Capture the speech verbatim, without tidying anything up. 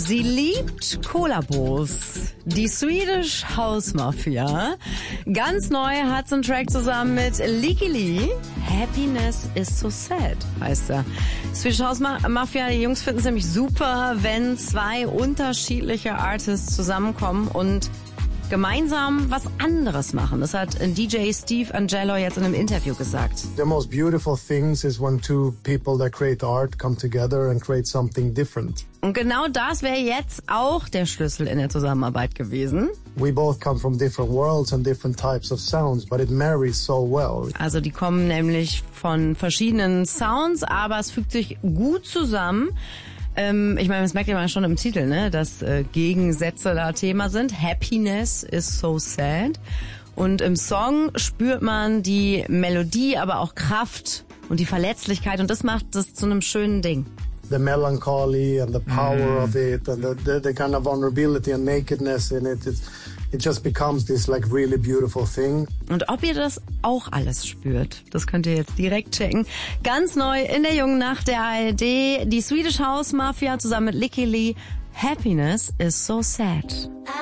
Sie liebt Kollabos. Die Swedish House Mafia. Ganz neu hat sie einen Track zusammen mit Lykke Li. Happiness is so sad, heißt er. Swedish House Mafia, die Jungs finden es nämlich super, wenn zwei unterschiedliche Artists zusammenkommen und gemeinsam was anderes machen. Das hat D J Steve Angello jetzt in einem Interview gesagt. The most beautiful things is when two people that create art come together and create something different. Und genau das wäre jetzt auch der Schlüssel in der Zusammenarbeit gewesen. We both come from different worlds and different types of sounds, but it marries so well. Also die kommen nämlich von verschiedenen Sounds, aber es fügt sich gut zusammen. Ähm, ich meine, das merkt ihr mal schon im Titel, ne, dass äh, Gegensätze da Thema sind. Happiness is so sad. Und im Song spürt man die Melodie, aber auch Kraft und die Verletzlichkeit. Und das macht das zu einem schönen Ding. The melancholy and the power mm. of it and the, the, the kind of vulnerability and nakedness in it. It's, it just becomes this like really beautiful thing. Und ob ihr das auch alles spürt, das könnt ihr jetzt direkt checken. Ganz neu in der jungen Nacht der A R D, die Swedish House Mafia zusammen mit Lykke Li. Happiness is so sad.